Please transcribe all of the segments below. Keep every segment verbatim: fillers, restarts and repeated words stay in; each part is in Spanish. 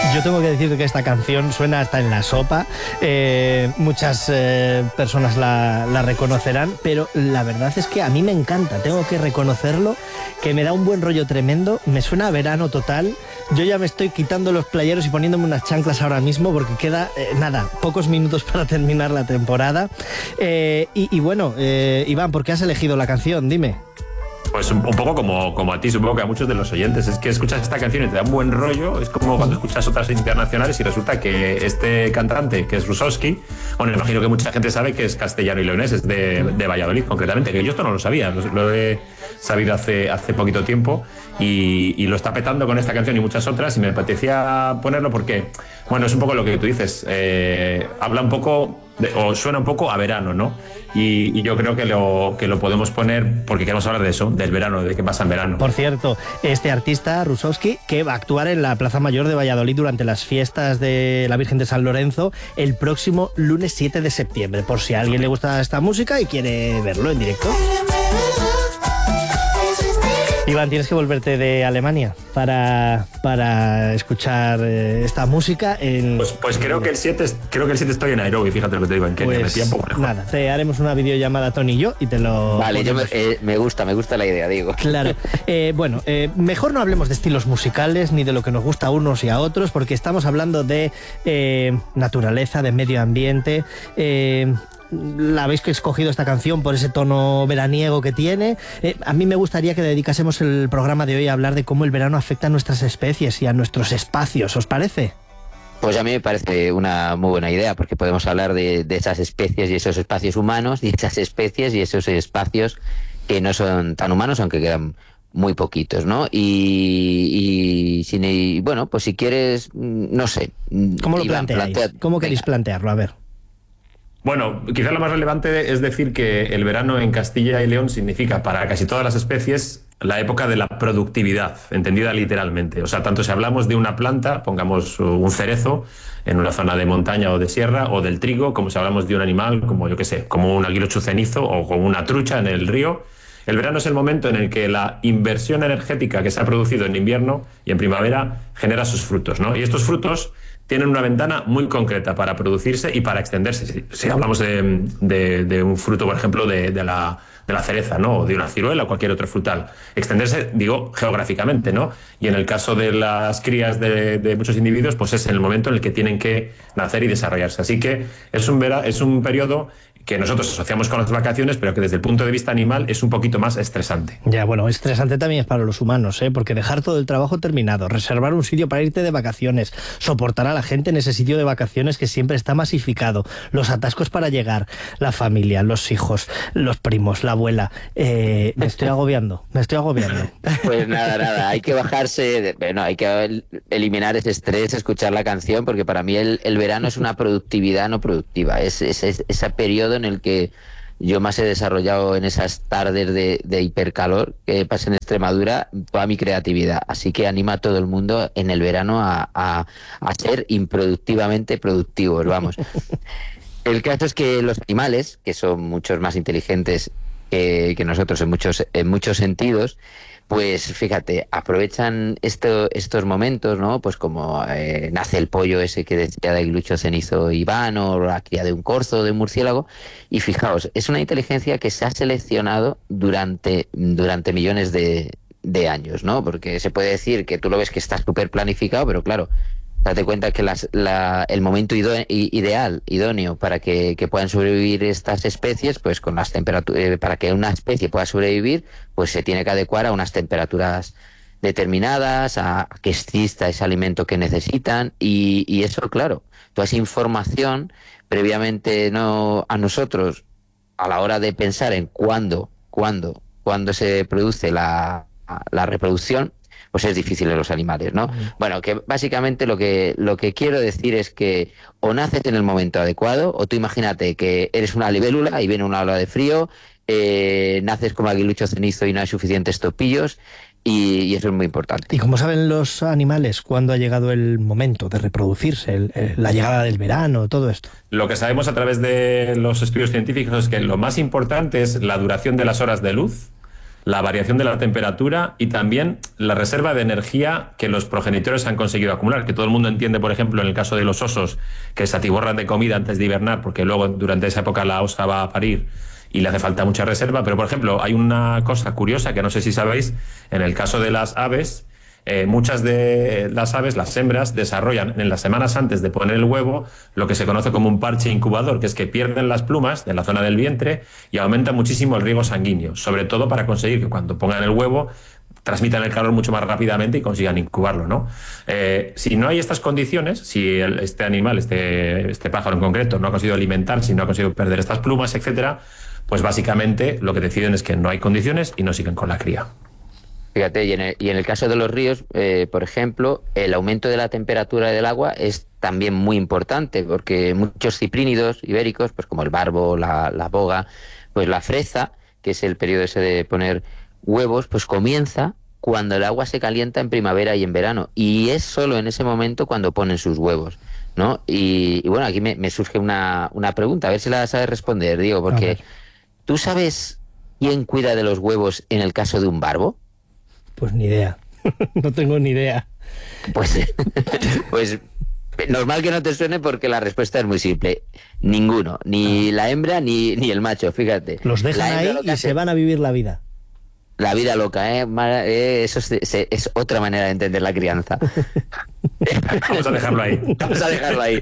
Yo tengo que decir que esta canción suena hasta en la sopa. Eh, muchas eh, personas la, la reconocerán, pero la verdad es que a mí me encanta, tengo que reconocerlo, que me da un buen rollo tremendo, me suena a verano total. Yo ya me estoy quitando los playeros y poniéndome unas chanclas ahora mismo porque queda, eh, nada, pocos minutos para terminar la temporada. Eh, y, y bueno, eh, Iván, ¿por qué has elegido la canción? Dime. Pues un, un poco como, como a ti, supongo que a muchos de los oyentes. Es que escuchas esta canción y te da un buen rollo. Es como cuando escuchas otras internacionales y resulta que este cantante, que es Rusowski, bueno, imagino que mucha gente sabe que es castellano y leonés, es de, de Valladolid concretamente, que yo esto no lo sabía, lo, lo he sabido hace, hace poquito tiempo y, y lo está petando con esta canción y muchas otras y me apetecía ponerlo porque, bueno, es un poco lo que tú dices, eh, habla un poco... De, o suena un poco a verano, ¿no? Y, y yo creo que lo, que lo podemos poner porque queremos hablar de eso, del verano, de qué pasa en verano. Por cierto, este artista, Rusowski, que va a actuar en la Plaza Mayor de Valladolid durante las fiestas de la Virgen de San Lorenzo el próximo lunes siete de septiembre, por si a alguien le gusta esta música y quiere verlo en directo. Iván, tienes que volverte de Alemania para, para escuchar eh, esta música. En... Pues, pues creo que el siete creo que el siete estoy en Nairobi, fíjate lo que te digo, en Kenia, pues, me un poco lejos. Nada, te haremos una videollamada Tony y yo y te lo... Vale, yo me, eh, me gusta, me gusta la idea, digo. Claro. Eh, bueno, eh, mejor no hablemos de estilos musicales ni de lo que nos gusta a unos y a otros, porque estamos hablando de eh, naturaleza, de medio ambiente... Eh, la habéis escogido esta canción por ese tono veraniego que tiene. Eh, a mí me gustaría que dedicásemos el programa de hoy a hablar de cómo el verano afecta a nuestras especies y a nuestros espacios, ¿os parece? Pues a mí me parece una muy buena idea, porque podemos hablar de, de esas especies y esos espacios humanos, y esas especies y esos espacios que no son tan humanos, aunque quedan muy poquitos, ¿no? Y, y, sin, y bueno, pues si quieres, no sé. ¿Cómo lo Iván, planteáis? plantea... ¿Cómo queréis Venga. plantearlo? A ver. Bueno, quizá lo más relevante es decir que el verano en Castilla y León significa para casi todas las especies la época de la productividad, entendida literalmente. O sea, tanto si hablamos de una planta, pongamos un cerezo en una zona de montaña o de sierra, o del trigo, como si hablamos de un animal, como yo qué sé, como un aguilucho cenizo o como una trucha en el río. El verano es el momento en el que la inversión energética que se ha producido en invierno y en primavera genera sus frutos, ¿no? Y estos frutos tienen una ventana muy concreta para producirse y para extenderse. Si, si hablamos de, de, de un fruto, por ejemplo, de, de, la, de la cereza, ¿no? O de una ciruela o cualquier otro frutal. Extenderse, digo, geográficamente, ¿no? Y en el caso de las crías de, de muchos individuos, pues es en el momento en el que tienen que nacer y desarrollarse. Así que es un, vera, es un periodo que nosotros asociamos con las vacaciones, pero que desde el punto de vista animal es un poquito más estresante. Ya, bueno, estresante también es para los humanos, ¿eh? Porque dejar todo el trabajo terminado, reservar un sitio para irte de vacaciones, soportar a la gente en ese sitio de vacaciones que siempre está masificado, los atascos para llegar, la familia, los hijos, los primos, la abuela... Eh, me estoy agobiando, me estoy agobiando. Pues nada, nada, hay que bajarse, de, bueno, hay que eliminar ese estrés, escuchar la canción, porque para mí el, el verano es una productividad no productiva, es, es, es ese periodo en el que yo más he desarrollado en esas tardes de, de hipercalor que pasa en Extremadura toda mi creatividad, así que anima a todo el mundo en el verano a, a, a ser improductivamente productivos, vamos. El caso es que los animales, que son muchos más inteligentes que, que nosotros en muchos, en muchos sentidos, pues fíjate, aprovechan esto, estos momentos, ¿no? Pues como eh, nace el pollo ese que decía de aguilucho cenizo Iván, o la cría de un corzo, de un murciélago, y fijaos, es una inteligencia que se ha seleccionado durante, durante millones de, de años, ¿no? Porque se puede decir que tú lo ves que está súper planificado, pero claro, date cuenta que las, la, el momento idóneo, ideal, idóneo para que, que puedan sobrevivir estas especies, pues con las temperaturas, eh, para que una especie pueda sobrevivir, pues se tiene que adecuar a unas temperaturas determinadas, a, a que exista ese alimento que necesitan, y, y eso, claro, toda esa información previamente no a nosotros, a la hora de pensar en cuándo, cuándo, cuándo se produce la, la reproducción, pues es difícil en los animales, ¿no? Uh-huh. Bueno, que básicamente lo que lo que quiero decir es que o naces en el momento adecuado, o tú imagínate que eres una libélula y viene una ola de frío, eh, naces como aguilucho cenizo y no hay suficientes topillos, y, y eso es muy importante. ¿Y cómo saben los animales cuándo ha llegado el momento de reproducirse, el, el, la llegada del verano, todo esto? Lo que sabemos a través de los estudios científicos es que lo más importante es la duración de las horas de luz, la variación de la temperatura y también la reserva de energía que los progenitores han conseguido acumular, que todo el mundo entiende, por ejemplo, en el caso de los osos, que se atiborran de comida antes de hibernar, porque luego durante esa época la osa va a parir y le hace falta mucha reserva. Pero, por ejemplo, hay una cosa curiosa que no sé si sabéis, en el caso de las aves, Eh, muchas de las aves, las hembras, desarrollan en las semanas antes de poner el huevo lo que se conoce como un parche incubador, que es que pierden las plumas de la zona del vientre y aumenta muchísimo el riego sanguíneo, sobre todo para conseguir que cuando pongan el huevo transmitan el calor mucho más rápidamente y consigan incubarlo, ¿no? Eh, si no hay estas condiciones, si el, este animal, este, este pájaro en concreto, no ha conseguido alimentar, si no ha conseguido perder estas plumas, etcétera, pues básicamente lo que deciden es que no hay condiciones y no siguen con la cría. Fíjate, y en el, y en el caso de los ríos, eh, por ejemplo, el aumento de la temperatura del agua es también muy importante, porque muchos ciprínidos ibéricos, pues como el barbo, la, la boga, pues la freza, que es el periodo ese de poner huevos, pues comienza cuando el agua se calienta en primavera y en verano, y es solo en ese momento cuando ponen sus huevos, ¿no? Y, y bueno, aquí me, me surge una, una pregunta, a ver si la sabes responder, Diego, porque ¿tú sabes quién cuida de los huevos en el caso de un barbo? Pues ni idea, no tengo ni idea. Pues, pues normal que no te suene porque la respuesta es muy simple. Ninguno, ni la hembra ni, ni el macho, fíjate. Los dejan ahí y se van a vivir la vida. La vida loca, ¿eh? eh eso es, es otra manera de entender la crianza. Vamos a dejarlo ahí. Vamos a dejarlo ahí.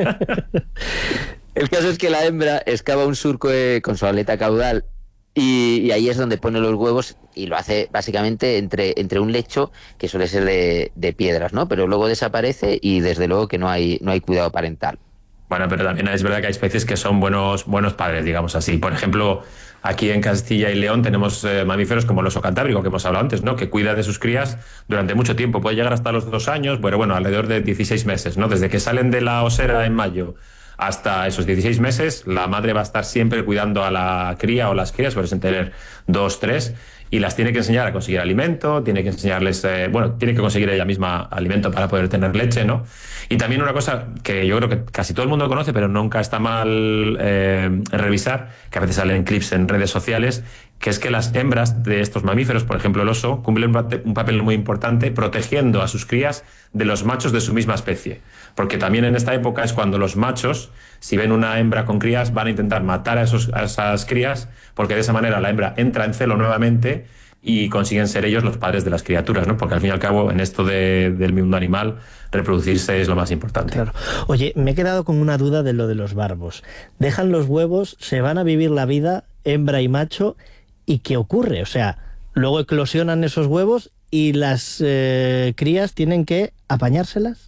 El caso es que la hembra excava un surco eh, con su aleta caudal y, y ahí es donde pone los huevos y lo hace básicamente entre, entre un lecho que suele ser de, de piedras, ¿no? Pero luego desaparece y desde luego que no hay, no hay cuidado parental. Bueno, pero también es verdad que hay especies que son buenos, buenos padres, digamos así. Por ejemplo, aquí en Castilla y León tenemos eh, mamíferos como el oso cantábrico, que hemos hablado antes, ¿no? Que cuida de sus crías durante mucho tiempo. Puede llegar hasta los dos años, bueno, bueno, alrededor de dieciséis meses, ¿no? Desde que salen de la osera en mayo hasta esos dieciséis meses, la madre va a estar siempre cuidando a la cría o las crías, pueden tener dos, tres, y las tiene que enseñar a conseguir alimento, tiene que enseñarles, eh, bueno, tiene que conseguir ella misma alimento para poder tener leche, ¿no? Y también una cosa que yo creo que casi todo el mundo conoce, pero nunca está mal eh, revisar, que a veces salen clips en redes sociales, que es que las hembras de estos mamíferos, por ejemplo el oso, cumplen un papel muy importante protegiendo a sus crías de los machos de su misma especie. Porque también en esta época es cuando los machos, si ven una hembra con crías, van a intentar matar a, esos, a esas crías, porque de esa manera la hembra entra en celo nuevamente y consiguen ser ellos los padres de las criaturas, ¿no? Porque al fin y al cabo, en esto de, del mundo animal, reproducirse es lo más importante. Claro. Oye, me he quedado con una duda de lo de los barbos. Dejan los huevos, se van a vivir la vida, hembra y macho, ¿y qué ocurre? O sea, luego eclosionan esos huevos y las eh, crías tienen que apañárselas.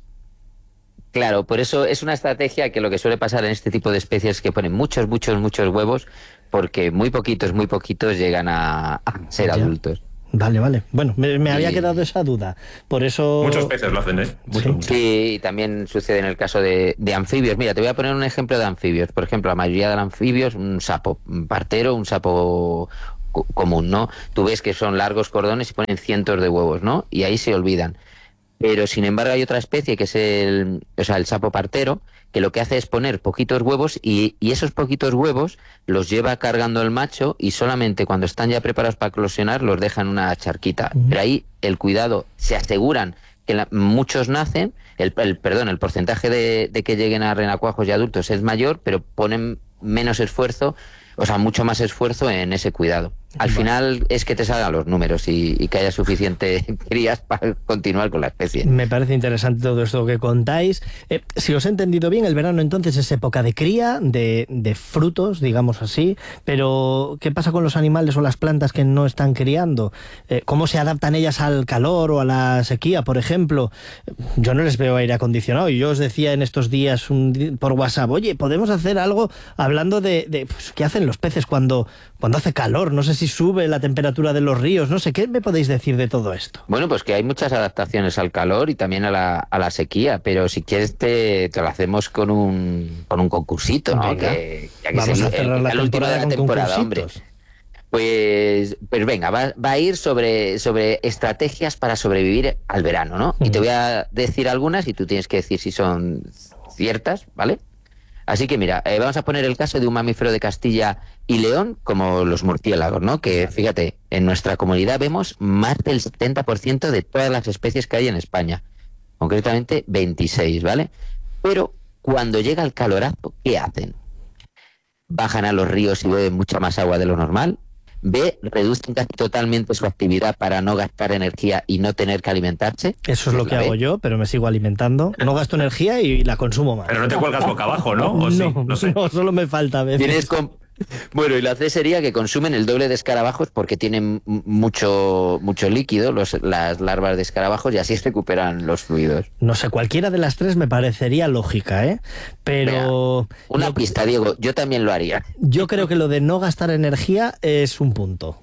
Claro, por eso es una estrategia que lo que suele pasar en este tipo de especies es que ponen muchos, muchos, muchos huevos porque muy poquitos, muy poquitos llegan a, a ser ya. adultos. Vale, vale. Bueno, me, me había quedado esa duda. Por eso... Muchos peces lo hacen, ¿eh? Muchos, sí. muchos. Sí, y también sucede en el caso de, de anfibios. Mira, te voy a poner un ejemplo de anfibios. Por ejemplo, la mayoría de anfibios, un sapo un partero, un sapo común, ¿no? Tú ves que son largos cordones y ponen cientos de huevos, ¿no? Y ahí se olvidan. Pero sin embargo hay otra especie que es el, o sea, el sapo partero, que lo que hace es poner poquitos huevos y, y esos poquitos huevos los lleva cargando el macho y solamente cuando están ya preparados para eclosionar los dejan en una charquita. Uh-huh. Pero ahí el cuidado, se aseguran que la, muchos nacen, el, el perdón, el porcentaje de, de que lleguen a renacuajos y adultos es mayor, pero ponen menos esfuerzo, o sea, mucho más esfuerzo en ese cuidado. Al bueno. final es que te salgan los números y, y que haya suficiente crías para continuar con la especie. Me parece interesante todo esto que contáis. Eh, si os he entendido bien, el verano entonces es época de cría, de, de frutos, digamos así, pero ¿qué pasa con los animales o las plantas que no están criando? Eh, ¿Cómo se adaptan ellas al calor o a la sequía, por ejemplo? Yo no les veo aire acondicionado y yo os decía en estos días un, por WhatsApp, oye, podemos hacer algo hablando de, de pues, ¿qué hacen los peces cuando, cuando hace calor? No sé si sube la temperatura de los ríos, no sé, ¿qué me podéis decir de todo esto? Bueno, pues que hay muchas adaptaciones al calor y también a la, a la sequía, pero si quieres te, te lo hacemos con un, con un concursito, ¿no? Venga, que, ya que vamos se, a cerrar el, la el último de la temporada, hombre. Pues, pues venga, va, va a ir sobre, sobre estrategias para sobrevivir al verano, ¿no? Mm. Y te voy a decir algunas y tú tienes que decir si son ciertas, ¿vale? Así que mira, eh, vamos a poner el caso de un mamífero de Castilla y León, como los murciélagos, ¿no? Que fíjate, en nuestra comunidad vemos más del setenta por ciento de todas las especies que hay en España, concretamente veintiséis, ¿vale? Pero cuando llega el calorazo, ¿qué hacen? Bajan a los ríos y beben mucha más agua de lo normal. B, reducen casi totalmente su actividad para no gastar energía y no tener que alimentarse. Eso es lo que hago yo, pero me sigo alimentando. No gasto energía y la consumo más. Pero no te cuelgas boca abajo, ¿no? ¿O no, sí? No sé. No, solo me falta a veces. Tienes con... Bueno, y la C sería que consumen el doble de escarabajos porque tienen mucho, mucho líquido, los, las larvas de escarabajos, y así recuperan los fluidos. No sé, cualquiera de las tres me parecería lógica, ¿eh? Pero... Vea, una yo, pista, Diego, yo también lo haría. Yo creo que lo de no gastar energía es un punto.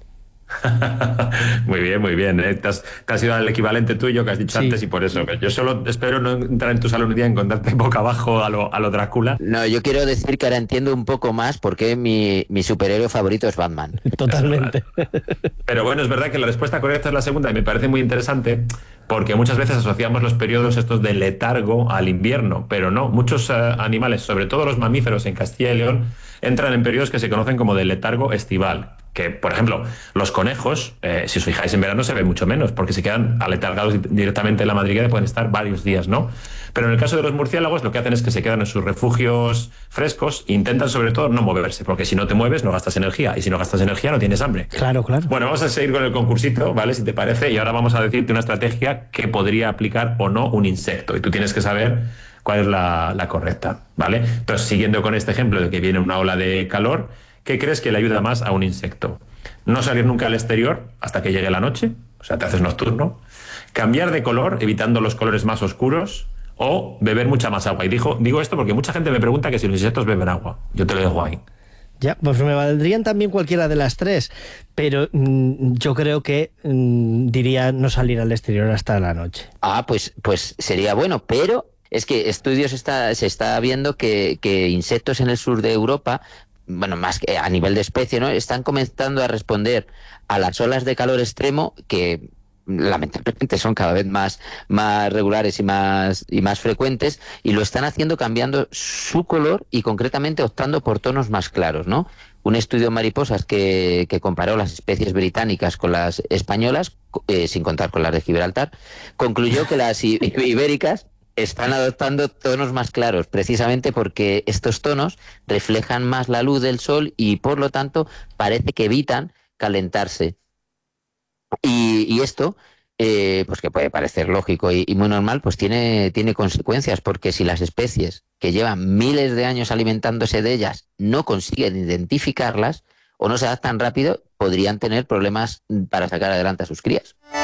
Muy bien, muy bien. ¿eh? Te, has, te has ido al equivalente tuyo que has dicho sí. antes y por eso. Yo solo espero no entrar en tu salón un día y encontrarte boca abajo a lo, a lo Drácula. No, yo quiero decir que ahora entiendo un poco más por qué mi, mi superhéroe favorito es Batman. Totalmente. Pero bueno, es verdad que la respuesta correcta es la segunda y me parece muy interesante porque muchas veces asociamos los periodos estos de letargo al invierno, pero no. Muchos uh, animales, sobre todo los mamíferos en Castilla y León, entran en periodos que se conocen como de letargo estival. Que, por ejemplo, los conejos, eh, si os fijáis en verano se ve mucho menos, porque se quedan aletargados directamente en la madriguera y pueden estar varios días, ¿no? Pero en el caso de los murciélagos lo que hacen es que se quedan en sus refugios frescos e intentan sobre todo no moverse, porque si no te mueves no gastas energía, y si no gastas energía no tienes hambre. Claro, claro. Bueno, vamos a seguir con el concursito, ¿vale? Si te parece, y ahora vamos a decirte una estrategia que podría aplicar o no un insecto, y tú tienes que saber cuál es la, la correcta, ¿vale? Entonces, siguiendo con este ejemplo de que viene una ola de calor, ¿qué crees que le ayuda más a un insecto? No salir nunca al exterior hasta que llegue la noche, o sea, te haces nocturno. Cambiar de color, evitando los colores más oscuros, o beber mucha más agua. Y digo, digo esto porque mucha gente me pregunta que si los insectos beben agua. Yo te lo dejo ahí. Ya, pues me valdrían también cualquiera de las tres, pero mmm, yo creo que mmm, diría no salir al exterior hasta la noche. Ah, pues, pues sería bueno, pero es que estudios está, se está viendo que, que insectos en el sur de Europa, bueno, más que a nivel de especie, ¿no?, están comenzando a responder a las olas de calor extremo que lamentablemente son cada vez más, más regulares y más, y más frecuentes, y lo están haciendo cambiando su color y concretamente optando por tonos más claros, ¿no? Un estudio en mariposas que, que comparó las especies británicas con las españolas, eh, sin contar con las de Gibraltar, concluyó que las ibéricas están adoptando tonos más claros, precisamente porque estos tonos reflejan más la luz del sol y por lo tanto parece que evitan calentarse. Y, y esto, eh, pues que puede parecer lógico y, y muy normal, pues tiene, tiene consecuencias, porque si las especies que llevan miles de años alimentándose de ellas no consiguen identificarlas o no se adaptan rápido, podrían tener problemas para sacar adelante a sus crías.